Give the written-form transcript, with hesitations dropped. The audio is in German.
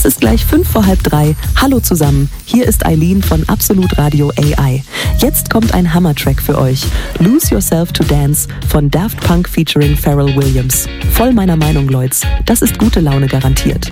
Es ist gleich 3:05. Hallo zusammen, hier ist Eileen von Absolut Radio AI. Jetzt kommt ein Hammer-Track für euch. Lose Yourself to Dance von Daft Punk featuring Pharrell Williams. Voll meiner Meinung, Leute. Das ist gute Laune garantiert.